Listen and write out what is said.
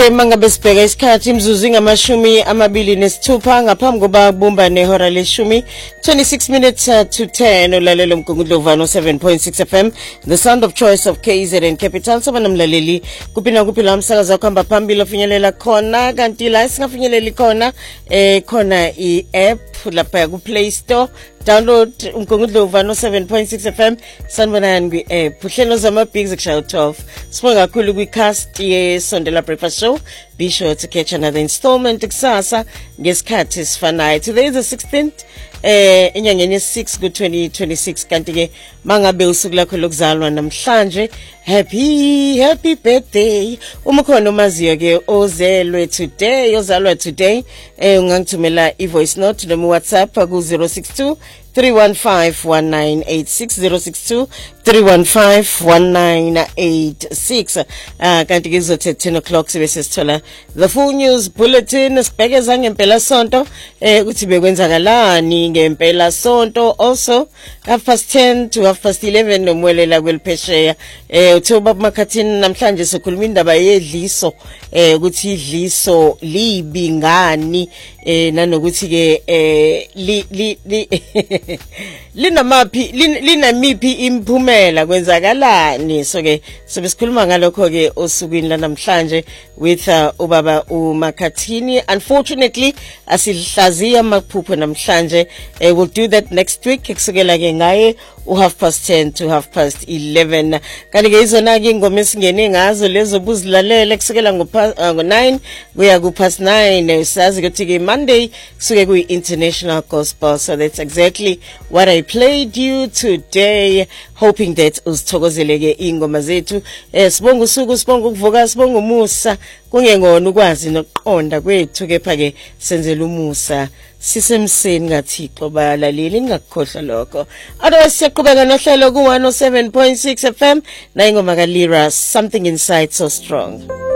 Mangabe sibheka isikhathi imzuzu ngamashumi amabili nesithupha ngaphambi koba kubumba nehora leshumi 26 minutes to 10 ulalelo mgungudlovano 7.6 FM the sound of choice of KZN Capital soba namlaleli kupina kuphila umsakazo kuhamba phambili ofinyelela khona kanti la singafinyeleli khona khona i-app lapha ku Play Store download umgungudlovano 7.6 FM sanibonani kwi-app uhlelo zamabhigs kushaya 12 sibonga kakhulu kwi-cast ye-Sondela Breakfast Show. Be sure to catch another installment kusasa ngesikhathi sifanayo. Today is the 16th enyangeni yesi-6 ku-2026 kanti ke mangabe usuku lakho lokuzalwa namhlanje happy birthday uma khona umaziyo ke ozalwa today ungangithumela i-voice note noma WhatsApp ku 062 3151986 062 kanti ke izothe 10 o'clock sibe sesithola the full news bulletin sibhekeza ngempela sonto ukuthi bekwenzakalani ngempela sonto also 10:30 to 11:30 nomwelela kweliphesheya uthoba emakhathini namhlanje sokhuluma indaba yedliso ukuthi idliso libi ngani nanokuthi ke linamiphi imphumela kwenzakalani so ke sobe sikhuluma ngalokho ke osukwini la namhlanje with ubaba uMakhathini. Unfortunately asihlaziya amaphupho namhlanje we'll do that next week kusukela ke ngaye 10:30 to 11:30 kanti ke izona ke ingoma esingene ngazo lezo buzilalele kusukela ngo9 kuya ku9 sazi ukuthi ke Monday kusuke kuyi international gospel, so that's exactly what I played you today, hoping that uzithokozeleke ingoma zethu. Sibonga usuku, sibonga ukuvuka, sibonga umusa kungengona ukwazi nokuqonda kwethu kepha ke senzela umusa sisemseni ngaThixo balaleli ngakukhohlwa lokho. Otherwise siyaqhubeka nohlelo ku 107.6 FM na ingoma kaLira Something Inside So Strong.